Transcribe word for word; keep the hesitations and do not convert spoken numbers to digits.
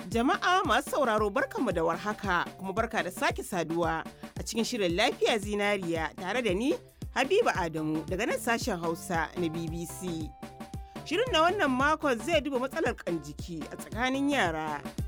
Jama'a masu sauraro barkanmu da warhaka kuma barka da sake saduwa a cikin shirin lafiya zinariya tare da ni Habiba Adamu daga nan sashen Hausa na B B C. Shirin na wannan makon zai duba matsalar ƙan jiki a tsakanin yara